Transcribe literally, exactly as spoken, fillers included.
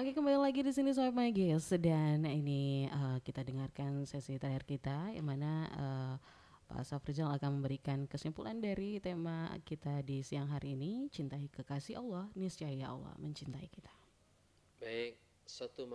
Oke, kembali lagi di sini Sobat Magis dan ini uh, kita dengarkan sesi terakhir kita yang mana uh, Pak Safrizal akan memberikan kesimpulan dari tema kita di siang hari ini, cintai kekasih Allah, niscaya Allah mencintai kita. Baik, satu